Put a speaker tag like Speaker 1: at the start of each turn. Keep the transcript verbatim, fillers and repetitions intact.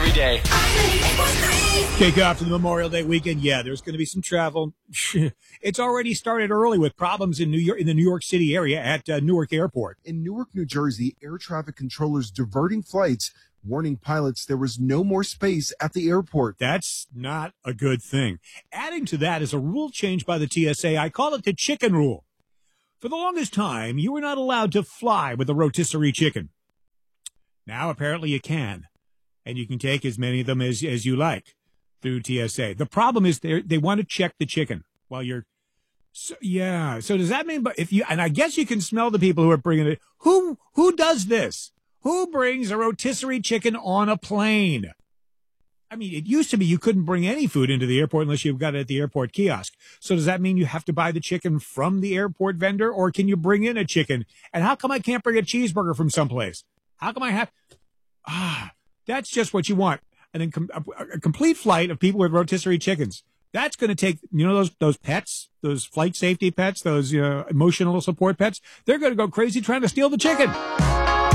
Speaker 1: every day.
Speaker 2: Kick off to the Memorial Day weekend. Yeah, there's going to be some travel. It's already started early with problems in New York, in the New York City area at uh, Newark Airport.
Speaker 3: In Newark, New Jersey, air traffic controllers diverting flights, warning pilots there was no more space at the airport.
Speaker 2: That's not a good thing. Adding to that is a rule change by the T S A. I call it the chicken rule. For the longest time, you were not allowed to fly with a rotisserie chicken. Now, apparently, you can. And you can take as many of them as, as you like through T S A. The problem is they they want to check the chicken while you're, so, yeah. So does that mean, but if you, and I guess you can smell the people who are bringing it. Who, who does this? Who brings a rotisserie chicken on a plane? I mean, it used to be you couldn't bring any food into the airport unless you've got it at the airport kiosk. So does that mean you have to buy the chicken from the airport vendor, or can you bring in a chicken? And how come I can't bring a cheeseburger from someplace? How come I have, ah, that's just what you want. And then com- a, a complete flight of people with rotisserie chickens. That's going to take, you know, those, those pets, those flight safety pets, those uh, emotional support pets. They're going to go crazy trying to steal the chicken.